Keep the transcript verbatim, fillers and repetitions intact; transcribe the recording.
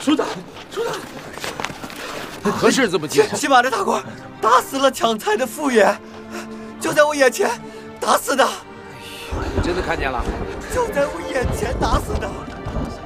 首长，首长， 何事这么急？ 骑马的大官打死了抢菜的服务员，就在我眼前打死的。 你真的看见了？ 就在我眼前打死的。